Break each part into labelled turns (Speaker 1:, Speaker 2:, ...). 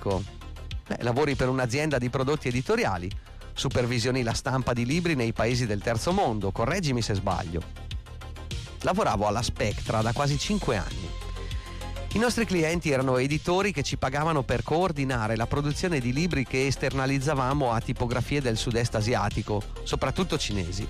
Speaker 1: capisco. Lavori per un'azienda di prodotti editoriali, supervisioni la stampa di libri nei paesi del terzo mondo, correggimi se sbaglio. Lavoravo alla Spectra da quasi 5 anni. I nostri clienti erano editori che ci pagavano per coordinare la produzione di libri che esternalizzavamo a tipografie del sud-est asiatico, soprattutto cinesi.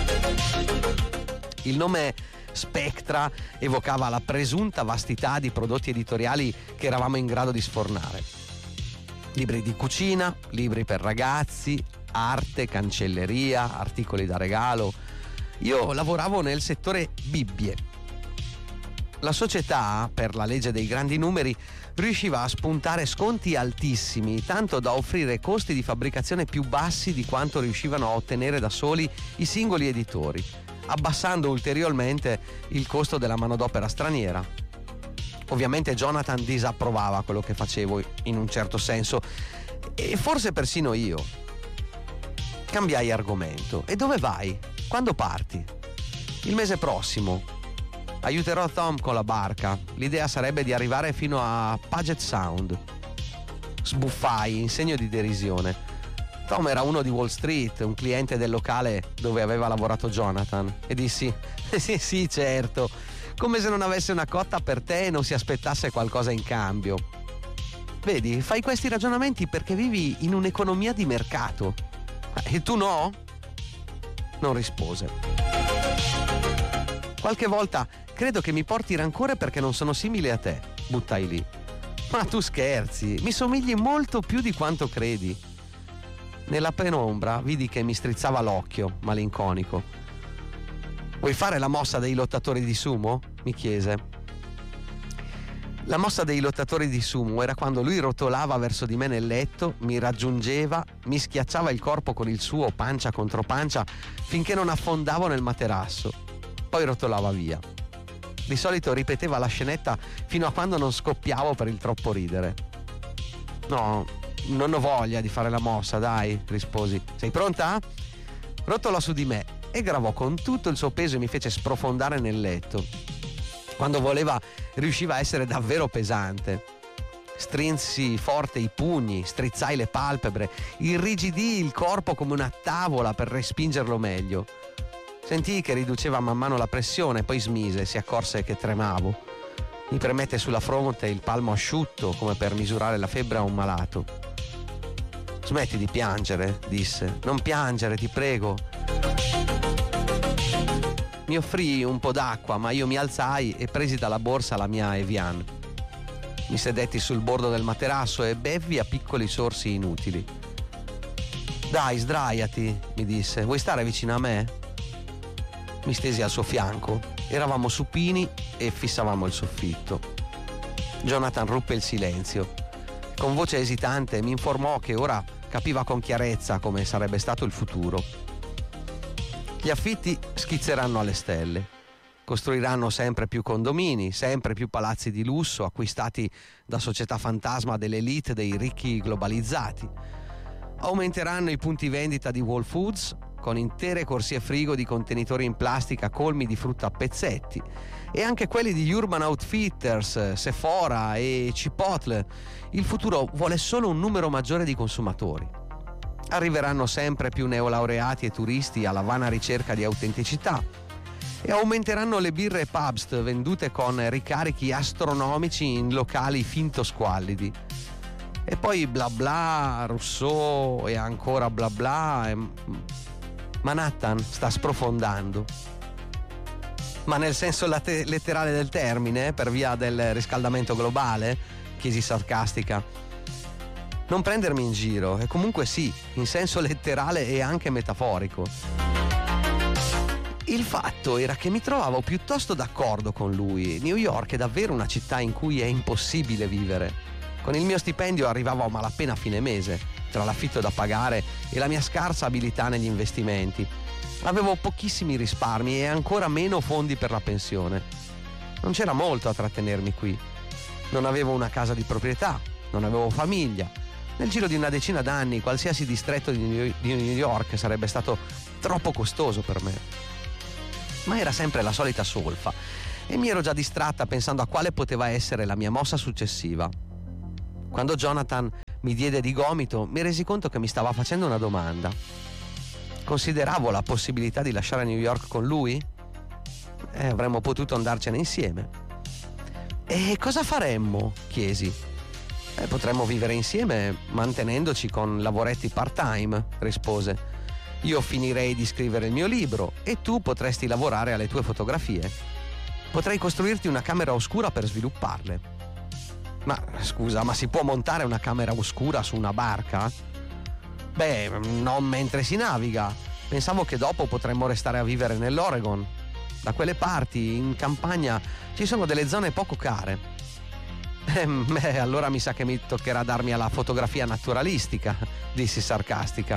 Speaker 1: Il nome Spectra evocava la presunta vastità di prodotti editoriali che eravamo in grado di sfornare. Libri di cucina, libri per ragazzi, arte, cancelleria, articoli da regalo. Io lavoravo nel settore Bibbie. La società, per la legge dei grandi numeri, riusciva a spuntare sconti altissimi, tanto da offrire costi di fabbricazione più bassi di quanto riuscivano a ottenere da soli i singoli editori, abbassando ulteriormente il costo della manodopera straniera. Ovviamente Jonathan disapprovava quello che facevo in un certo senso, e forse persino io. Cambiai argomento. E dove vai? Quando parti? Il mese prossimo. Aiuterò Tom con la barca. L'idea sarebbe di arrivare fino a Puget Sound. Sbuffai in segno di derisione. Tom era uno di Wall Street, un cliente del locale dove aveva lavorato Jonathan, e dissi: sì, certo, come se non avesse una cotta per te e non si aspettasse qualcosa in cambio. Vedi, fai questi ragionamenti perché vivi in un'economia di mercato. E tu no? Non rispose. Qualche volta credo che mi porti rancore perché non sono simile a te, buttai lì. Ma tu scherzi, mi somigli molto più di quanto credi. Nella penombra vidi che mi strizzava l'occhio, malinconico. Vuoi fare la mossa dei lottatori di sumo? Mi chiese. La mossa dei lottatori di sumo era quando lui rotolava verso di me nel letto, mi raggiungeva, mi schiacciava il corpo con il suo pancia contro pancia finché non affondavo nel materasso. Poi rotolava via. Di solito ripeteva la scenetta fino a quando non scoppiavo per il troppo ridere. No, non ho voglia di fare la mossa, dai, risposi. Sei pronta? Rotolò su di me e gravò con tutto il suo peso e mi fece sprofondare nel letto. Quando voleva riusciva a essere davvero pesante. Strinsi forte i pugni, strizzai le palpebre, irrigidii il corpo come una tavola per respingerlo meglio. Sentii che riduceva man mano la pressione, poi smise e si accorse che tremavo. Mi premette sulla fronte il palmo asciutto come per misurare la febbre a un malato. Smetti di piangere, disse. Non piangere, ti prego. Mi offrì un po' d'acqua, ma io mi alzai e presi dalla borsa la mia Evian. Mi sedetti sul bordo del materasso e bevvi a piccoli sorsi inutili. Dai, sdraiati, mi disse. Vuoi stare vicino a me? Mi stesi al suo fianco. Eravamo supini e fissavamo il soffitto. Jonathan ruppe il silenzio. Con voce esitante mi informò che ora capiva con chiarezza come sarebbe stato il futuro. Gli affitti schizzeranno alle stelle. Costruiranno sempre più condomini, sempre più palazzi di lusso acquistati da società fantasma dell'elite dei ricchi globalizzati. Aumenteranno i punti vendita di Whole Foods con intere corsie frigo di contenitori in plastica colmi di frutta a pezzetti, e anche quelli di Urban Outfitters, Sephora e Chipotle. Il futuro vuole solo un numero maggiore di consumatori. Arriveranno sempre più neolaureati e turisti alla vana ricerca di autenticità, e aumenteranno le birre Pabst vendute con ricarichi astronomici in locali finto squallidi. E poi bla bla, Rousseau e ancora bla bla. Manhattan sta sprofondando. Ma nel senso letterale del termine, per via del riscaldamento globale? Chiesi sarcastica. Non prendermi in giro, e comunque sì, in senso letterale e anche metaforico. Il fatto era che mi trovavo piuttosto d'accordo con lui. New York è davvero una città in cui è impossibile vivere. Con il mio stipendio arrivavo a malapena a fine mese, tra l'affitto da pagare e la mia scarsa abilità negli investimenti. Avevo pochissimi risparmi e ancora meno fondi per la pensione. Non c'era molto a trattenermi qui. Non avevo una casa di proprietà, non avevo famiglia. Nel giro di una decina d'anni qualsiasi distretto di New York sarebbe stato troppo costoso per me. Ma era sempre la solita solfa e mi ero già distratta pensando a quale poteva essere la mia mossa successiva. Quando Jonathan mi diede di gomito, mi resi conto che mi stava facendo una domanda. Consideravo la possibilità di lasciare New York con lui? Avremmo potuto andarcene insieme. E cosa faremmo? Chiesi. Potremmo vivere insieme mantenendoci con lavoretti part-time, rispose. Io finirei di scrivere il mio libro e tu potresti lavorare alle tue fotografie. Potrei costruirti una camera oscura per svilupparle. Ma scusa, ma si può montare una camera oscura su una barca? Beh, non mentre si naviga. Pensavo che dopo potremmo restare a vivere nell'Oregon. Da quelle parti, in campagna, ci sono delle zone poco care. Allora mi sa che mi toccherà darmi alla fotografia naturalistica, dissi sarcastica.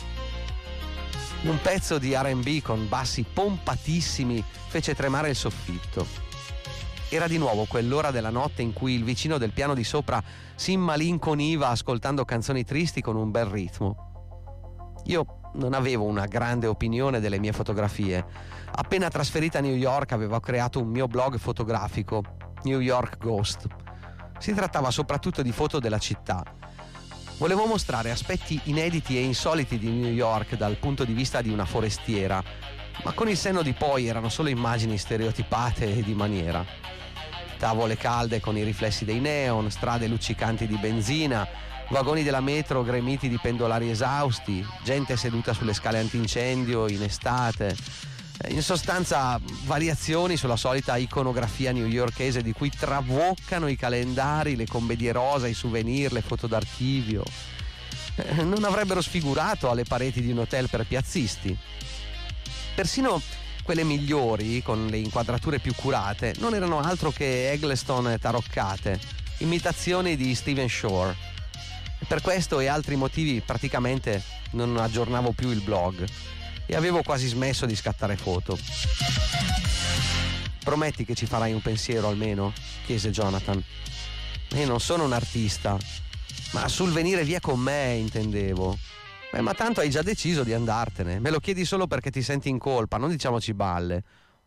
Speaker 1: Un pezzo di R&B con bassi pompatissimi fece tremare il soffitto. Era di nuovo quell'ora della notte in cui il vicino del piano di sopra si immalinconiva ascoltando canzoni tristi con un bel ritmo. Io non avevo una grande opinione delle mie fotografie. Appena trasferita a New York avevo creato un mio blog fotografico, New York Ghost. Si trattava soprattutto di foto della città. Volevo mostrare aspetti inediti e insoliti di New York dal punto di vista di una forestiera, ma con il senno di poi erano solo immagini stereotipate e di maniera. Tavole calde con i riflessi dei neon, strade luccicanti di benzina, vagoni della metro gremiti di pendolari esausti, gente seduta sulle scale antincendio in estate. In sostanza, variazioni sulla solita iconografia newyorkese di cui traboccano i calendari, le commedie rosa, i souvenir, le foto d'archivio. Non avrebbero sfigurato alle pareti di un hotel per piazzisti. Persino quelle migliori, con le inquadrature più curate, non erano altro che Eggleston taroccate, imitazioni di Stephen Shore. Per questo e altri motivi praticamente non aggiornavo più il blog e avevo quasi smesso di scattare foto. Prometti che ci farai un pensiero almeno? Chiese Jonathan. Non sono un artista, ma sul venire via con me intendevo. Ma tanto hai già deciso di andartene, me lo chiedi solo perché ti senti in colpa, non diciamoci balle.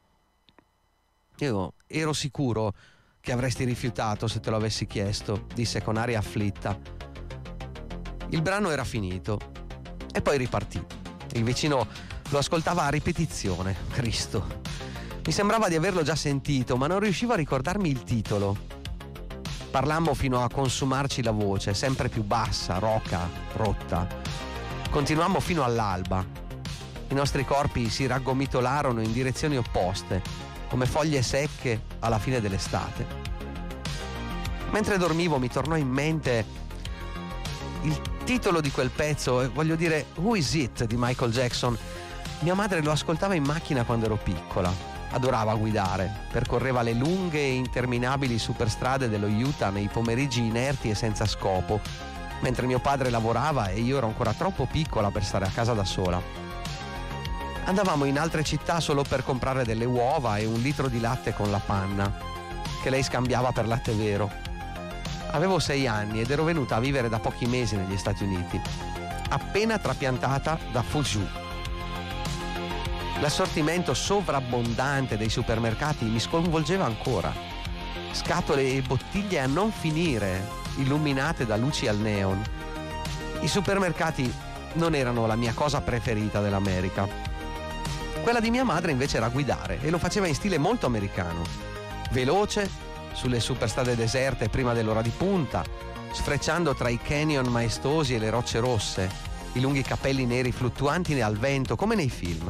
Speaker 1: Io ero sicuro che avresti rifiutato se te lo avessi chiesto, disse con aria afflitta. Il brano era finito e poi ripartì. Il vicino lo ascoltava a ripetizione. Cristo. Mi sembrava di averlo già sentito, ma non riuscivo a ricordarmi il titolo. Parlammo fino a consumarci la voce, sempre più bassa, roca, rotta. Continuammo fino all'alba. I nostri corpi si raggomitolarono in direzioni opposte, come foglie secche alla fine dell'estate. Mentre dormivo mi tornò in mente il titolo di quel pezzo, voglio dire Who Is It di Michael Jackson. Mia madre lo ascoltava in macchina quando ero piccola. Adorava guidare, percorreva le lunghe e interminabili superstrade dello Utah nei pomeriggi inerti e senza scopo, mentre mio padre lavorava e io ero ancora troppo piccola per stare a casa da sola. Andavamo in altre città solo per comprare delle uova e un litro di latte con la panna, che lei scambiava per latte vero. Avevo 6 anni ed ero venuta a vivere da pochi mesi negli Stati Uniti, appena trapiantata da Fuzhou. L'assortimento sovrabbondante dei supermercati mi sconvolgeva ancora. Scatole e bottiglie a non finire, illuminate da luci al neon. I supermercati non erano la mia cosa preferita dell'America. Quella di mia madre invece era guidare e lo faceva in stile molto americano. Veloce, sulle superstrade deserte prima dell'ora di punta, sfrecciando tra i canyon maestosi e le rocce rosse, i lunghi capelli neri fluttuanti al vento come nei film.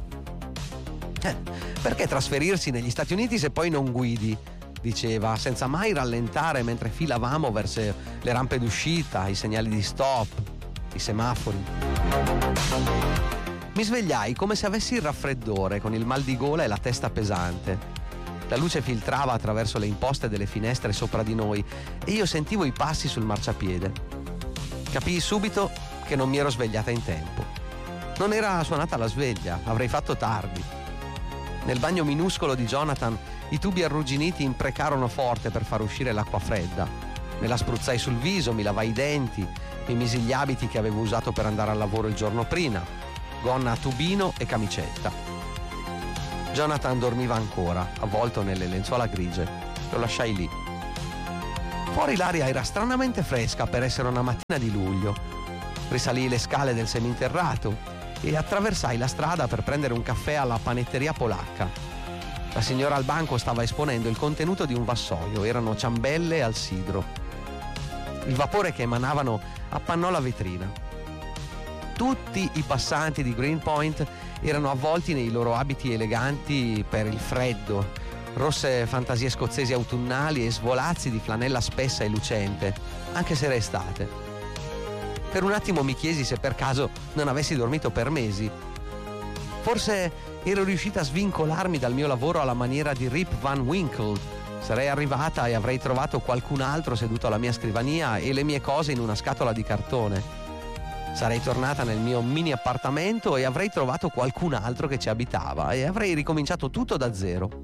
Speaker 1: Perché trasferirsi negli Stati Uniti se poi non guidi? Diceva, senza mai rallentare mentre filavamo verso le rampe d'uscita, i segnali di stop, i semafori. Mi svegliai come se avessi il raffreddore, con il mal di gola e la testa pesante. La luce filtrava attraverso le imposte delle finestre sopra di noi e io sentivo i passi sul marciapiede. Capii subito che non mi ero svegliata in tempo. Non era suonata la sveglia, avrei fatto tardi. Nel bagno minuscolo di Jonathan i tubi arrugginiti imprecarono forte per far uscire l'acqua fredda. Me la spruzzai sul viso, mi lavai i denti, mi misi gli abiti che avevo usato per andare al lavoro il giorno prima, gonna a tubino e camicetta. Jonathan dormiva ancora, avvolto nelle lenzuola grigie. Lo lasciai lì. Fuori l'aria era stranamente fresca per essere una mattina di luglio. Risalii le scale del seminterrato e attraversai la strada per prendere un caffè alla panetteria polacca. La signora al banco stava esponendo il contenuto di un vassoio, erano ciambelle al sidro. Il vapore che emanavano appannò la vetrina. Tutti i passanti di Greenpoint erano avvolti nei loro abiti eleganti per il freddo, rosse fantasie scozzesi autunnali e svolazzi di flanella spessa e lucente, anche se era estate. Per un attimo mi chiesi se per caso non avessi dormito per mesi. Forse ero riuscita a svincolarmi dal mio lavoro alla maniera di Rip Van Winkle. Sarei arrivata e avrei trovato qualcun altro seduto alla mia scrivania e le mie cose in una scatola di cartone. Sarei tornata nel mio mini appartamento e avrei trovato qualcun altro che ci abitava e avrei ricominciato tutto da zero.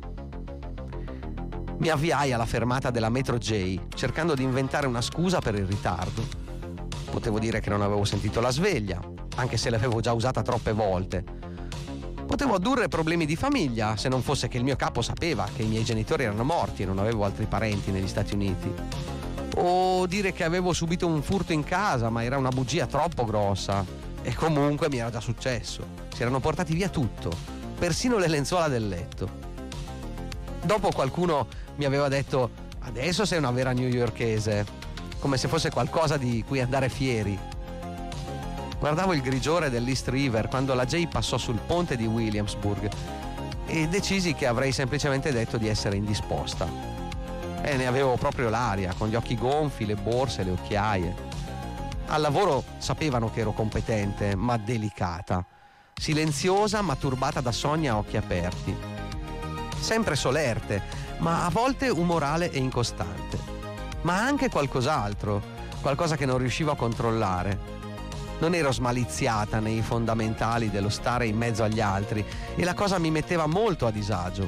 Speaker 1: Mi avviai alla fermata della metro J, cercando di inventare una scusa per il ritardo. Potevo dire che non avevo sentito la sveglia, anche se l'avevo già usata troppe volte. Potevo addurre problemi di famiglia, se non fosse che il mio capo sapeva che i miei genitori erano morti e non avevo altri parenti negli Stati Uniti. O dire che avevo subito un furto in casa, ma era una bugia troppo grossa. E comunque mi era già successo. Si erano portati via tutto, persino le lenzuola del letto. Dopo qualcuno mi aveva detto: adesso sei una vera newyorkese, come se fosse qualcosa di cui andare fieri. Guardavo il grigiore dell'East River quando la J passò sul ponte di Williamsburg e decisi che avrei semplicemente detto di essere indisposta. E ne avevo proprio l'aria, con gli occhi gonfi, le borse, le occhiaie. Al lavoro sapevano che ero competente, ma delicata, silenziosa ma turbata da sogni a occhi aperti. Sempre solerte, ma a volte umorale e incostante. Ma anche qualcos'altro, qualcosa che non riuscivo a controllare. Non ero smaliziata nei fondamentali dello stare in mezzo agli altri e la cosa mi metteva molto a disagio.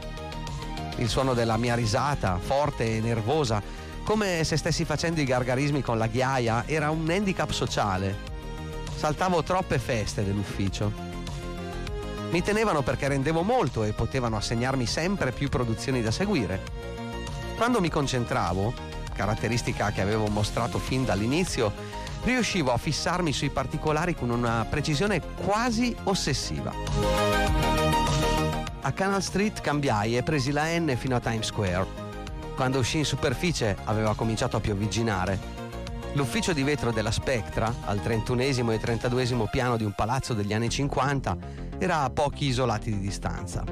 Speaker 1: Il suono della mia risata, forte e nervosa, come se stessi facendo i gargarismi con la ghiaia, era un handicap sociale. Saltavo troppe feste dell'ufficio. Mi tenevano perché rendevo molto e potevano assegnarmi sempre più produzioni da seguire. Quando mi concentravo, caratteristica che avevo mostrato fin dall'inizio, riuscivo a fissarmi sui particolari con una precisione quasi ossessiva. A Canal Street cambiai e presi la N fino a Times Square. Quando uscì in superficie aveva cominciato a piovigginare. L'ufficio di vetro della Spectra, al 31esimo e 32esimo piano di un palazzo degli anni 50, era a pochi isolati di distanza.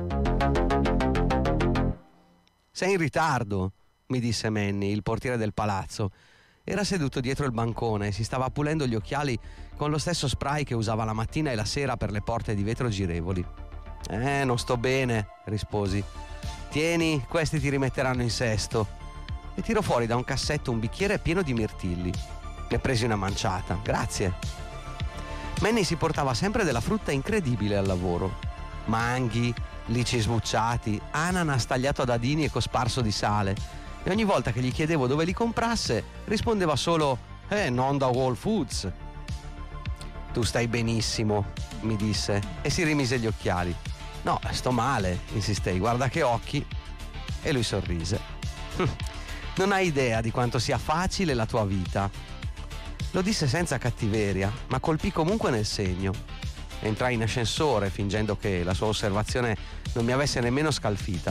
Speaker 1: «Sei in ritardo», mi disse Manny, il portiere del palazzo. Era seduto dietro il bancone e si stava pulendo gli occhiali con lo stesso spray che usava la mattina e la sera per le porte di vetro girevoli. Non sto bene», risposi. «Tieni, questi ti rimetteranno in sesto». E tirò fuori da un cassetto un bicchiere pieno di mirtilli. Ne presi una manciata. «Grazie». Manny si portava sempre della frutta incredibile al lavoro. Manghi, lici sbucciati, ananas tagliato a dadini e cosparso di sale. E ogni volta che gli chiedevo dove li comprasse, rispondeva solo: non da Whole Foods». «Tu stai benissimo», mi disse, e si rimise gli occhiali. «No, sto male», insistei, «guarda che occhi». E lui sorrise. «Non hai idea di quanto sia facile la tua vita». Lo disse senza cattiveria, ma colpì comunque nel segno. Entrai in ascensore, fingendo che la sua osservazione non mi avesse nemmeno scalfita.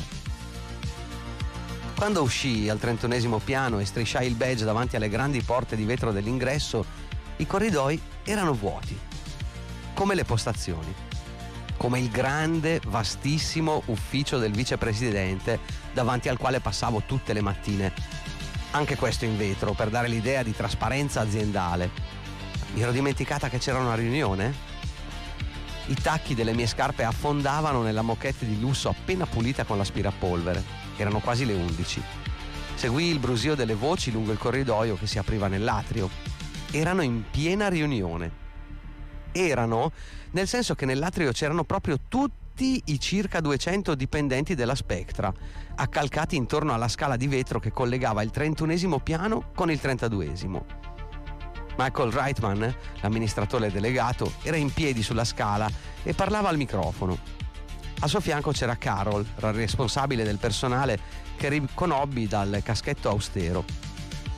Speaker 1: Quando uscii al 31esimo piano e strisciai il badge davanti alle grandi porte di vetro dell'ingresso, i corridoi erano vuoti, come le postazioni, come il grande, vastissimo ufficio del vicepresidente davanti al quale passavo tutte le mattine. Anche questo in vetro, per dare l'idea di trasparenza aziendale. Mi ero dimenticata che c'era una riunione? I tacchi delle mie scarpe affondavano nella moquette di lusso appena pulita con l'aspirapolvere. Erano quasi le 11. Seguii il brusio delle voci lungo il corridoio che si apriva nell'atrio. Erano in piena riunione. Erano, nel senso che nell'atrio c'erano proprio tutti i circa 200 dipendenti della Spectra, accalcati intorno alla scala di vetro che collegava il 31esimo piano con il 32esimo. Michael Reitman, l'amministratore delegato, era in piedi sulla scala e parlava al microfono. A suo fianco c'era Carol, la responsabile del personale, che riconobbi dal caschetto austero.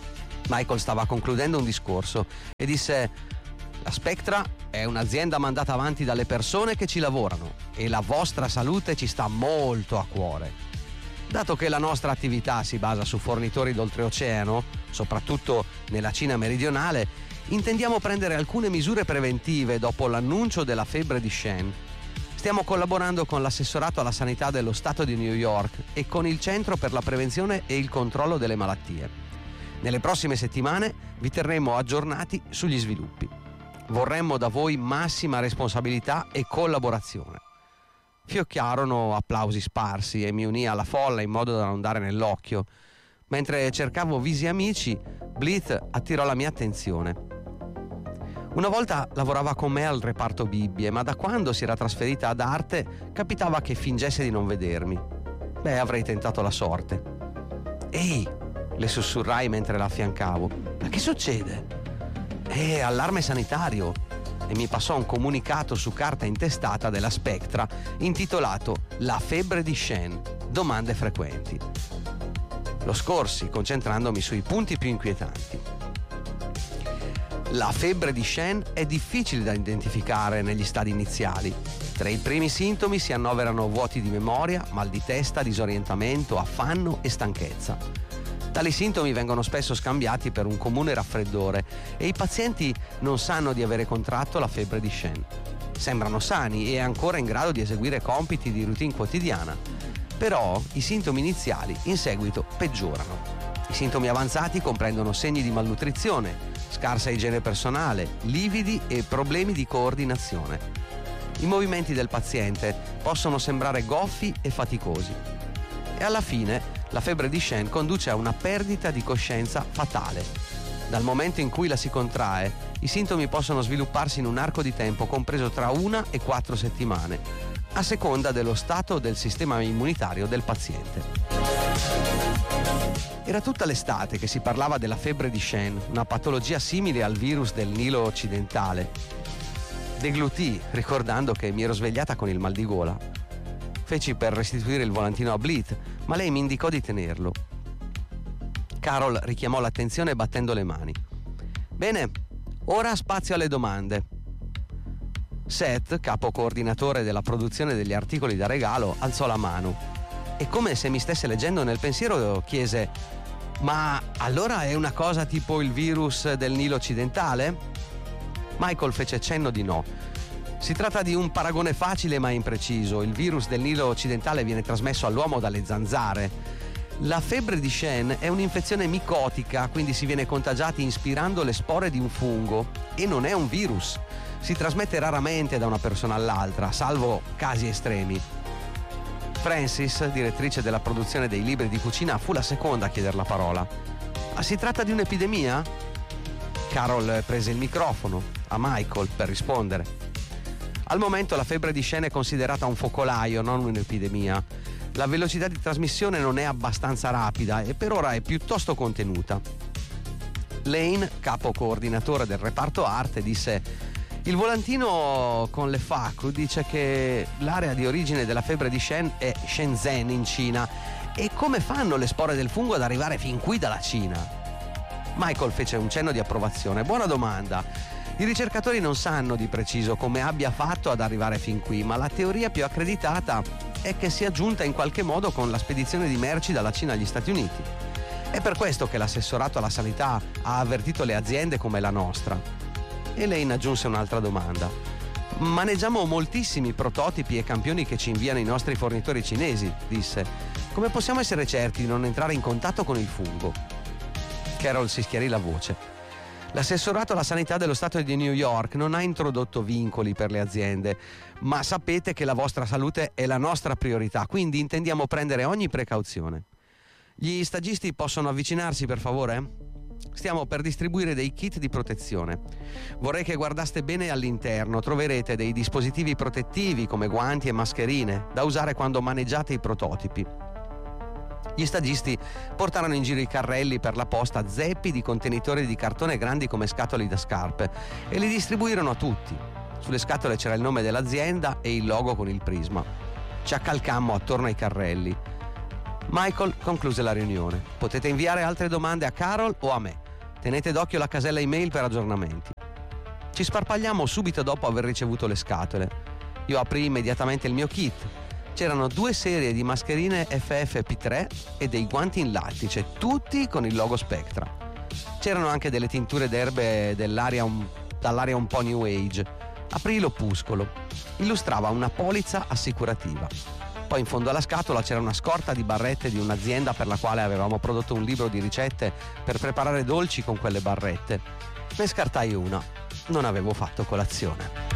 Speaker 1: Michael stava concludendo un discorso e disse: la Spectra è un'azienda mandata avanti dalle persone che ci lavorano e la vostra salute ci sta molto a cuore. Dato che la nostra attività si basa su fornitori d'oltreoceano, soprattutto nella Cina meridionale, intendiamo prendere alcune misure preventive dopo l'annuncio della febbre di Shen. Stiamo collaborando con l'assessorato alla sanità dello Stato di New York e con il Centro per la prevenzione e il controllo delle malattie. Nelle prossime settimane vi terremo aggiornati sugli sviluppi. Vorremmo da voi massima responsabilità e collaborazione. Fiocchiarono applausi sparsi e mi unii alla folla in modo da non dare nell'occhio. Mentre cercavo visi amici, Blythe attirò la mia attenzione. Una volta lavorava con me al reparto Bibbie, ma da quando si era trasferita ad Arte capitava che fingesse di non vedermi. Avrei tentato la sorte. Ehi, le sussurrai mentre la affiancavo. Ma che succede? Allarme sanitario. E mi passò un comunicato su carta intestata della Spectra intitolato La febbre di Shen, domande frequenti. Lo scorsi concentrandomi sui punti più inquietanti. La febbre di Shen è difficile da identificare negli stadi iniziali. Tra i primi sintomi si annoverano vuoti di memoria, mal di testa, disorientamento, affanno e stanchezza. Tali sintomi vengono spesso scambiati per un comune raffreddore e i pazienti non sanno di avere contratto la febbre di Shen. Sembrano sani e ancora in grado di eseguire compiti di routine quotidiana, però i sintomi iniziali in seguito peggiorano. I sintomi avanzati comprendono segni di malnutrizione, scarsa igiene personale, lividi e problemi di coordinazione. I movimenti del paziente possono sembrare goffi e faticosi. E alla fine la febbre di Shen conduce a una perdita di coscienza fatale. Dal momento in cui la si contrae, i sintomi possono svilupparsi in un arco di tempo compreso tra 1 e 4 settimane, a seconda dello stato del sistema immunitario del paziente. Era tutta l'estate che si parlava della febbre di Shen, una patologia simile al virus del Nilo occidentale. Deglutii, ricordando che mi ero svegliata con il mal di gola. Feci per restituire il volantino a Blythe, ma lei mi indicò di tenerlo. Carol richiamò l'attenzione battendo le mani. Bene, ora spazio alle domande. Seth, capo coordinatore della produzione degli articoli da regalo, alzò la mano e, come se mi stesse leggendo nel pensiero, chiese: ma allora è una cosa tipo il virus del Nilo occidentale? Michael fece cenno di no. Si tratta di un paragone facile ma impreciso. Il virus del Nilo occidentale viene trasmesso all'uomo dalle zanzare. La febbre di Shen è un'infezione micotica, quindi si viene contagiati inspirando le spore di un fungo e non è un virus. Si trasmette raramente da una persona all'altra, salvo casi estremi. Frances, direttrice della produzione dei libri di cucina, fu la seconda a chiedere la parola. Ma si tratta di un'epidemia? Carol prese il microfono a Michael per rispondere. Al momento la febbre di Shen è considerata un focolaio, non un'epidemia. La velocità di trasmissione non è abbastanza rapida e per ora è piuttosto contenuta. Lane, capo coordinatore del reparto arte, disse: il volantino con le FAQ dice che l'area di origine della febbre di Shen è Shenzhen in Cina. E come fanno le spore del fungo ad arrivare fin qui dalla Cina? Michael fece un cenno di approvazione. Buona domanda. I ricercatori non sanno di preciso come abbia fatto ad arrivare fin qui, ma la teoria più accreditata è che sia giunta in qualche modo con la spedizione di merci dalla Cina agli Stati Uniti. È per questo che l'assessorato alla sanità ha avvertito le aziende come la nostra. E Lane aggiunse un'altra domanda. Maneggiamo moltissimi prototipi e campioni che ci inviano i nostri fornitori cinesi, disse. Come possiamo essere certi di non entrare in contatto con il fungo? Carol si schiarì la voce. L'assessorato alla sanità dello Stato di New York non ha introdotto vincoli per le aziende, ma sapete che la vostra salute è la nostra priorità, quindi intendiamo prendere ogni precauzione. Gli stagisti possono avvicinarsi, per favore? Stiamo per distribuire dei kit di protezione. Vorrei che guardaste bene all'interno. Troverete dei dispositivi protettivi come guanti e mascherine da usare quando maneggiate i prototipi. Gli stagisti portarono in giro i carrelli per la posta zeppi di contenitori di cartone grandi come scatole da scarpe e li distribuirono a tutti. Sulle scatole c'era il nome dell'azienda e il logo con il prisma. Ci accalcammo attorno ai carrelli. Michael concluse la riunione. Potete inviare altre domande a Carol o a me. Tenete d'occhio la casella email per aggiornamenti. Ci sparpagliamo subito dopo aver ricevuto le scatole. Io aprii immediatamente il mio kit. C'erano 2 serie di mascherine FFP3 e dei guanti in lattice, tutti con il logo Spectra. C'erano anche delle tinture d'erbe dall'area un po' new age. Aprii l'opuscolo. Illustrava una polizza assicurativa. Poi in fondo alla scatola c'era una scorta di barrette di un'azienda per la quale avevamo prodotto un libro di ricette per preparare dolci con quelle barrette. Ne scartai una. Non avevo fatto colazione.